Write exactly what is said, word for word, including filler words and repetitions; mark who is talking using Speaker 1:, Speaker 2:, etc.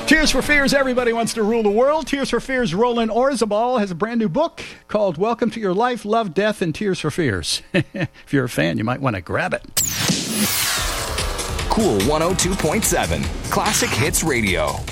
Speaker 1: Tears for Fears, everybody wants to rule the world. Tears for Fears, Roland Orzabal has a brand new book called Welcome to Your Life, Love, Death, and Tears for Fears. If you're a fan, you might want to grab it.
Speaker 2: Cool one oh two point seven, Classic Hits Radio.